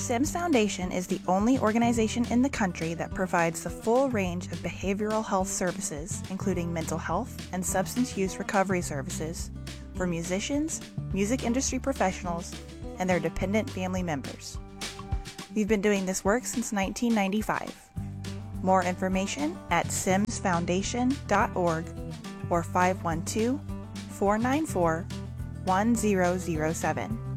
SIMS Foundation is the only organization in the country that provides the full range of behavioral health services, including mental health and substance use recovery services, for musicians, music industry professionals, and their dependent family members. We've been doing this work since 1995. More information at simsfoundation.org or 512-494-1007.